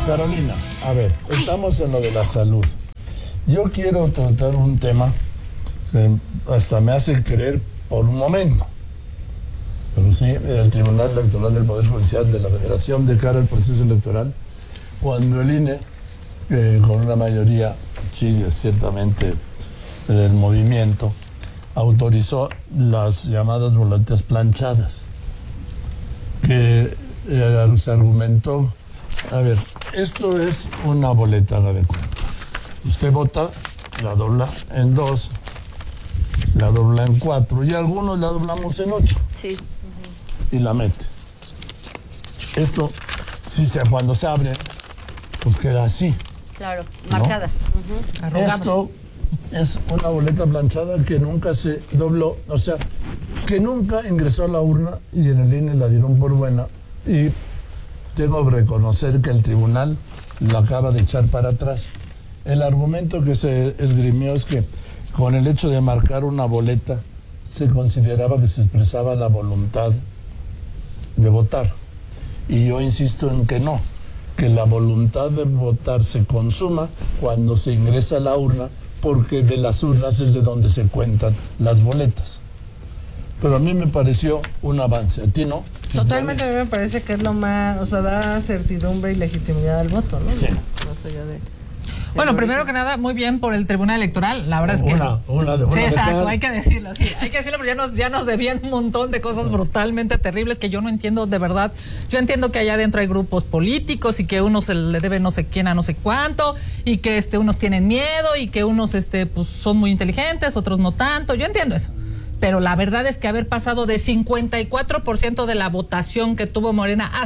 Carolina, a ver, estamos en lo de la salud. Yo quiero tratar un tema que hasta me hace creer por un momento. Pero sí, el Tribunal Electoral del Poder Judicial de la Federación de cara al proceso electoral, cuando el INE, con una mayoría, sí, ciertamente, del movimiento, autorizó las llamadas boletas planchadas, que se argumentó, a ver, esto es una boleta, haga de cuenta. Usted vota, la dobla en 2, la dobla en 4, y algunos la doblamos en 8. Sí. Y la mete. Esto, cuando se abre, pues queda así. Claro, marcada. ¿No? Esto es una boleta planchada que nunca se dobló, o sea, que nunca ingresó a la urna y en el INE la dieron por buena. Y tengo que reconocer que el tribunal la acaba de echar para atrás. El argumento que se esgrimió es que con el hecho de marcar una boleta se consideraba que se expresaba la voluntad de votar. Y yo insisto en que no, que la voluntad de votar se consuma cuando se ingresa a la urna, porque de las urnas es de donde se cuentan las boletas. Pero a mí me pareció un avance. ¿A ti no? Totalmente, a mí me parece que es lo más, o sea, da certidumbre y legitimidad al voto, ¿no? Sí. Más allá de... Bueno, primero que nada, muy bien por el Tribunal Electoral. La verdad es que... Sí, exacto, hay que decirlo, sí. Hay que decirlo, porque ya nos debían un montón de cosas brutalmente terribles que yo no entiendo de verdad. Yo entiendo que allá adentro hay grupos políticos y que uno se le debe no sé quién a no sé cuánto, y que unos tienen miedo y que unos pues son muy inteligentes, otros no tanto. Yo entiendo eso. Pero la verdad es que haber pasado de 54% de la votación que tuvo Morena a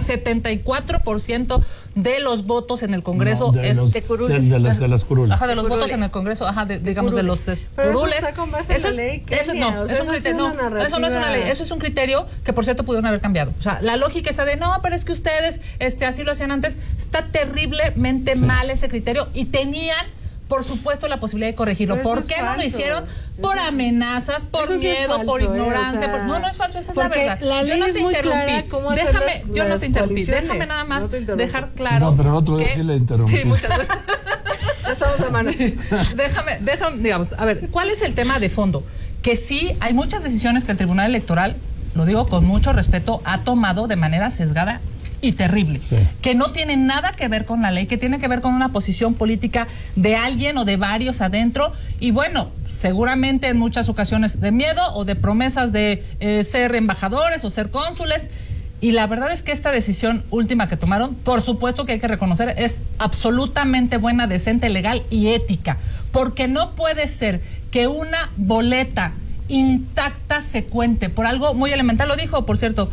74% de los votos en el Congreso de las curules. Ajá, de los votos en el Congreso, ajá, digamos de los pero curules. Eso está con base en la ley. Eso no, eso no es una ley, eso es un criterio que por cierto pudieron haber cambiado. O sea, la lógica está de no, pero es que ustedes así lo hacían antes. Está terriblemente mal ese criterio y tenían, por supuesto, la posibilidad de corregirlo. ¿Por qué no lo hicieron? Por amenazas, por miedo, por ignorancia. No es falso, esa es la verdad. La ley es muy clara cómo hacer yo no te interrumpí. Déjame nada más dejar claro. No, pero el otro día sí le interrumpí. Sí, muchas veces. Estamos a mano. Déjame, digamos, a ver, ¿cuál es el tema de fondo? Que sí, hay muchas decisiones que el Tribunal Electoral, lo digo con mucho respeto, ha tomado de manera sesgada y terrible, sí, que no tiene nada que ver con la ley, que tiene que ver con una posición política de alguien o de varios adentro, y bueno, seguramente en muchas ocasiones de miedo o de promesas de ser embajadores o ser cónsules. Y la verdad es que esta decisión última que tomaron, por supuesto que hay que reconocer, es absolutamente buena, decente, legal y ética, porque no puede ser que una boleta intacta se cuente por algo muy elemental. Lo dijo, por cierto,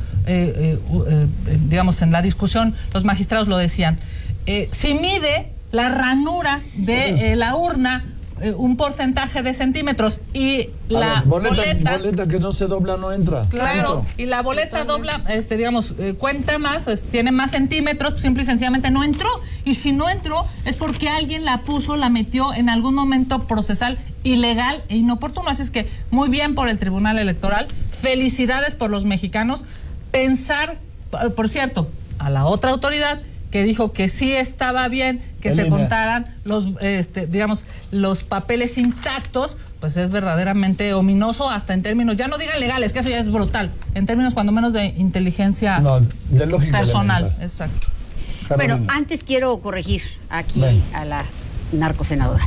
digamos, en la discusión, los magistrados lo decían. Si mide la ranura de la urna un porcentaje de centímetros y la boleta que no se dobla no entra. Claro, y la boleta dobla, digamos, cuenta más, tiene más centímetros, pues simple y sencillamente no entró. Y si no entró es porque alguien la puso, la metió en algún momento procesal ilegal e inoportuno. Así es que muy bien por el Tribunal Electoral, felicidades por los mexicanos. Pensar, por cierto, a la otra autoridad que dijo que sí estaba bien que se contaran los, digamos, los papeles intactos, pues es verdaderamente ominoso, hasta en términos, ya no digan legales, que eso ya es brutal, en términos cuando menos de inteligencia de lógica personal. Elemental. Exacto. Carolina. Bueno, antes quiero corregir aquí a la narcosenadora.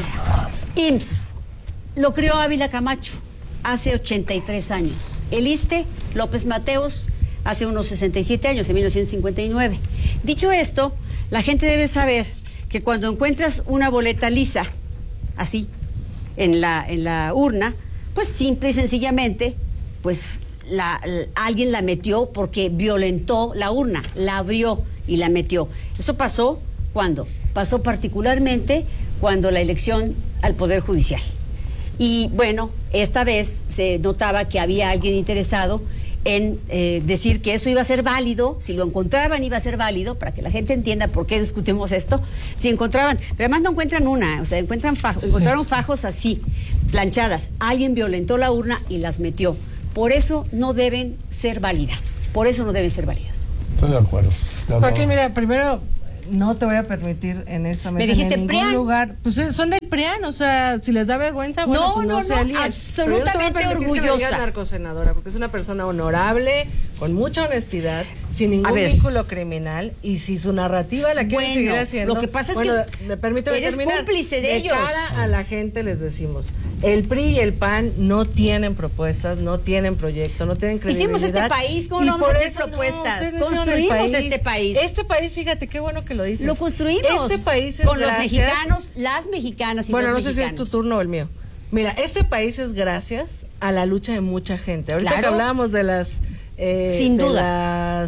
IMSS lo creó Ávila Camacho hace 83 años. El ISSSTE, López Mateos, hace unos 67 años, en 1959. Dicho esto, la gente debe saber que cuando encuentras una boleta lisa, así, en la urna, pues simple y sencillamente, pues alguien la metió porque violentó la urna, la abrió y la metió. Eso pasó, ¿cuándo? Pasó particularmente cuando la elección al Poder Judicial. Y bueno, esta vez se notaba que había alguien interesado en decir que eso iba a ser válido, si lo encontraban iba a ser válido, para que la gente entienda por qué discutimos esto, si encontraban, pero además no encuentran una, o sea, encontraron fajos así, planchadas, alguien violentó la urna y las metió, por eso no deben ser válidas, Estoy de acuerdo. Joaquín, mira, primero no te voy a permitir en esta mesa. Me dijiste en ningún PRIAN. lugar. Pues son del PRIAN, o sea, si les da vergüenza, bueno, pues no se alíen. Absolutamente orgullosa. Narcosenadora, porque es una persona honorable, con mucha honestidad, sin ningún vínculo criminal, y si su narrativa la quieren seguir haciendo. Lo que pasa es que permíteme eres terminar. cómplice de ellos. Cara a la gente les decimos, el PRI y el PAN no tienen propuestas, no tienen proyecto, no tienen credibilidad. Hicimos este país, ¿cómo no vamos a tener propuestas? Construimos este país. Este país, fíjate, qué bueno que lo dices. Lo construimos. Este país es con gracias, los mexicanos, las mexicanas y bueno, los no sé mexicanos. si es tu turno o el mío. Mira, este país es gracias a la lucha de mucha gente. Ahorita Claro. que hablábamos de las sin duda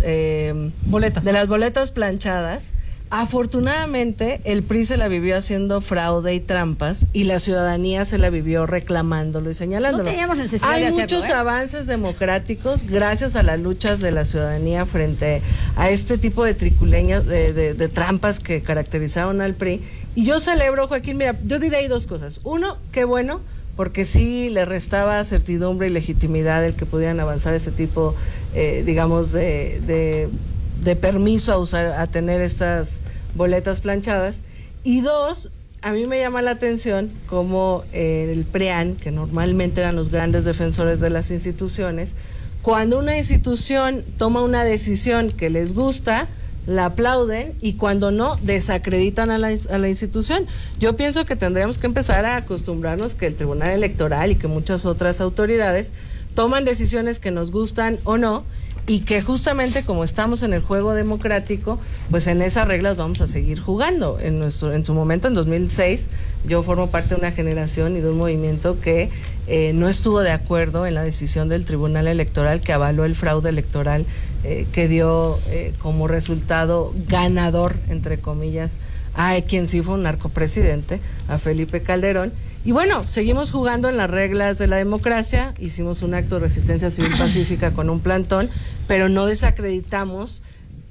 boletas. De las boletas planchadas. Afortunadamente, el PRI se la vivió haciendo fraude y trampas y la ciudadanía se la vivió reclamándolo y señalándolo. No teníamos necesidad Hay de hacerlo, muchos avances democráticos gracias a las luchas de la ciudadanía frente a este tipo de triculeñas, de trampas que caracterizaron al PRI. Y yo celebro, Joaquín, mira, yo diré ahí dos cosas. Uno, qué bueno, porque sí le restaba certidumbre y legitimidad el que pudieran avanzar este tipo, digamos, de permiso a tener estas boletas planchadas. Y dos, a mí me llama la atención como el PRIAN, que normalmente eran los grandes defensores de las instituciones, cuando una institución toma una decisión que les gusta, la aplauden, y cuando no, desacreditan a la institución. Yo pienso que tendríamos que empezar a acostumbrarnos que el Tribunal Electoral y que muchas otras autoridades toman decisiones que nos gustan o no, y que justamente como estamos en el juego democrático, pues en esas reglas vamos a seguir jugando. En su momento, en 2006, yo formo parte de una generación y de un movimiento que no estuvo de acuerdo en la decisión del Tribunal Electoral que avaló el fraude electoral que dio como resultado ganador, entre comillas, a quien sí fue un narcopresidente, a Felipe Calderón. Y bueno, seguimos jugando en las reglas de la democracia, hicimos un acto de resistencia civil pacífica con un plantón, pero no desacreditamos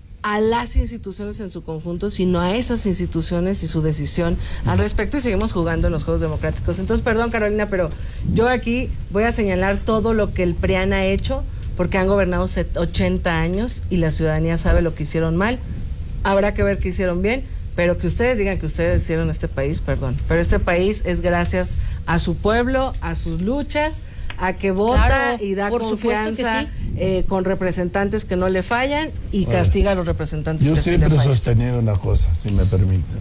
a las instituciones en su conjunto, sino a esas instituciones y su decisión al respecto, y seguimos jugando en los juegos democráticos. Entonces, perdón, Carolina, pero yo aquí voy a señalar todo lo que el PRIAN ha hecho, porque han gobernado 80 años y la ciudadanía sabe lo que hicieron mal. Habrá que ver qué hicieron bien, pero que ustedes digan que ustedes hicieron este país, perdón. Pero este país es gracias a su pueblo, a sus luchas, a que vota, claro, y da confianza, sí, con representantes que no le fallan y castiga a los representantes que sí le fallan. Yo siempre he sostenido una cosa, si me permite.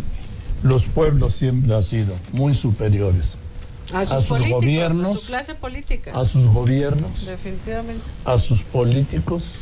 Los pueblos siempre han sido muy superiores a sus gobiernos, a su clase política, a sus gobiernos, definitivamente, a sus políticos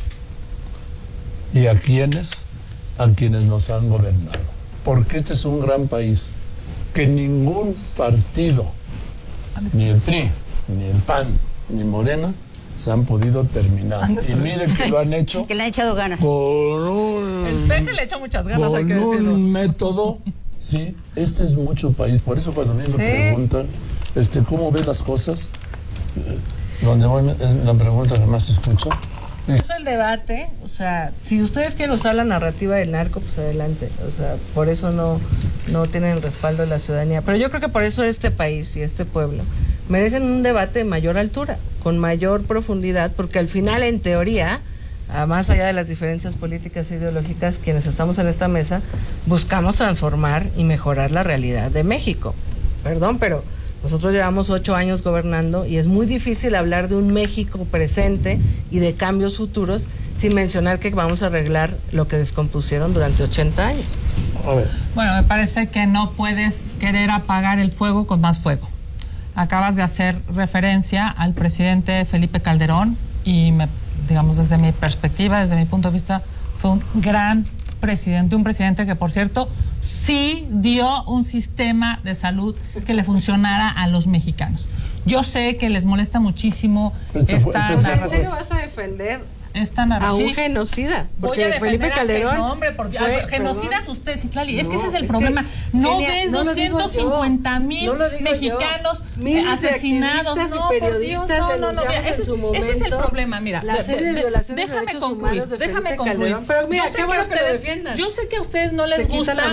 y a quienes nos han gobernado. Porque este es un gran país que ningún partido, ni el PRI, ni el PAN, ni Morena, se han podido terminar. Y miren que lo han hecho. Que le han echado ganas. Con un, el PG le echó muchas ganas, hay que decirlo. Con un método, sí, este es mucho país. Por eso cuando me preguntan, ¿cómo ves las cosas? Donde voy, es la pregunta que más escucho. Es el debate, o sea, si ustedes quieren usar la narrativa del narco, pues adelante, o sea, por eso no tienen el respaldo de la ciudadanía, pero yo creo que por eso este país y este pueblo merecen un debate de mayor altura, con mayor profundidad, porque al final, en teoría, más allá de las diferencias políticas e ideológicas, quienes estamos en esta mesa, buscamos transformar y mejorar la realidad de México. Perdón, pero nosotros llevamos 8 años gobernando y es muy difícil hablar de un México presente y de cambios futuros sin mencionar que vamos a arreglar lo que descompusieron durante 80 años. Bueno, me parece que no puedes querer apagar el fuego con más fuego. Acabas de hacer referencia al presidente Felipe Calderón y, digamos, desde mi perspectiva, desde mi punto de vista, fue un gran presidente, un presidente que, por cierto, sí dio un sistema de salud que le funcionara a los mexicanos. Yo sé que les molesta muchísimo esta narrativa. ¿En serio vas a defender a un genocida? Porque Felipe Calderón genocidas usted, Citlali, es que ese es el problema. No ves 250,000 mexicanos asesinados. No, periodistas denunciamos en su momento. Ese es el problema, mira. La serie de violaciones de derechos humanos de Felipe Calderón. Pero mira, qué bueno que lo defiendan. Yo sé que a ustedes no les gusta